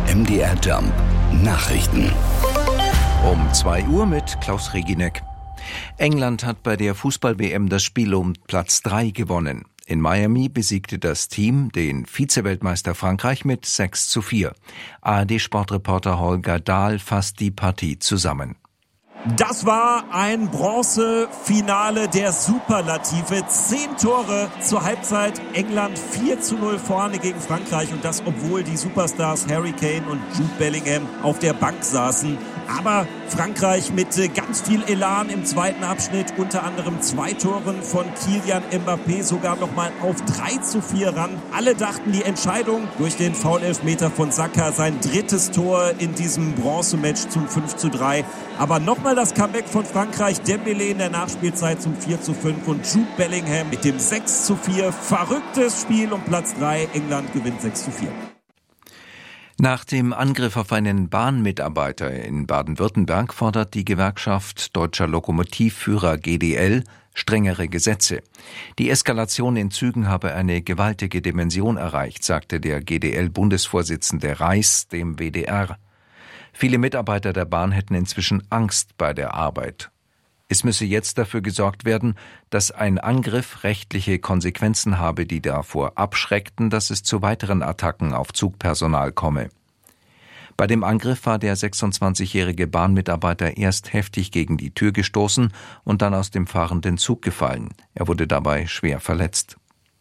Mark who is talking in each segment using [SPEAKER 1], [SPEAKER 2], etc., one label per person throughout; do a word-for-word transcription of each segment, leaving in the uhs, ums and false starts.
[SPEAKER 1] M D R Jump Nachrichten.
[SPEAKER 2] Um zwei Uhr mit Klaus Reginek. England hat bei der Fußball-W M das Spiel um Platz drei gewonnen. In Miami besiegte das Team den Vize-Weltmeister Frankreich mit sechs zu vier. A R D-Sportreporter Holger Dahl fasst die Partie zusammen.
[SPEAKER 3] Das war ein Bronzefinale der Superlative. Zehn Tore zur Halbzeit. England vier zu null vorne gegen Frankreich. Und das, obwohl die Superstars Harry Kane und Jude Bellingham auf der Bank saßen. Aber Frankreich mit ganz viel Elan im zweiten Abschnitt. Unter anderem zwei Toren von Kylian Mbappé sogar nochmal auf drei zu vier ran. Alle dachten, die Entscheidung durch den Foul-Elfmeter von Saka, sein drittes Tor in diesem Bronzematch zum fünf zu drei. Aber nochmal das Comeback von Frankreich, Dembélé in der Nachspielzeit zum vier zu fünf und Jude Bellingham mit dem sechs zu vier. Verrücktes Spiel um Platz drei. England gewinnt sechs zu vier.
[SPEAKER 2] Nach dem Angriff auf einen Bahnmitarbeiter in Baden-Württemberg fordert die Gewerkschaft Deutscher Lokomotivführer G D L strengere Gesetze. Die Eskalation in Zügen habe eine gewaltige Dimension erreicht, sagte der G D L-Bundesvorsitzende Reiß dem W D R. Viele Mitarbeiter der Bahn hätten inzwischen Angst bei der Arbeit. Es müsse jetzt dafür gesorgt werden, dass ein Angriff rechtliche Konsequenzen habe, die davor abschreckten, dass es zu weiteren Attacken auf Zugpersonal komme. Bei dem Angriff war der sechsundzwanzigjährige Bahnmitarbeiter erst heftig gegen die Tür gestoßen und dann aus dem fahrenden Zug gefallen. Er wurde dabei schwer verletzt.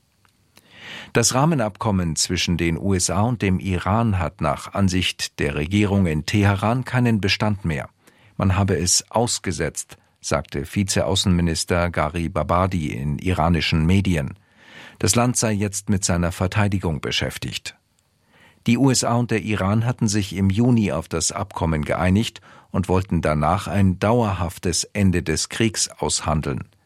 [SPEAKER 2] Das Rahmenabkommen zwischen den U S A und dem Iran hat nach Ansicht der Regierung in Teheran keinen Bestand mehr. Man habe es ausgesetzt, sagte Vize-Außenminister Gharibabadi in iranischen Medien. Das Land sei jetzt mit seiner Verteidigung beschäftigt. Die U S A und der Iran hatten sich im Juni auf das Abkommen geeinigt und wollten danach ein dauerhaftes Ende des Kriegs aushandeln.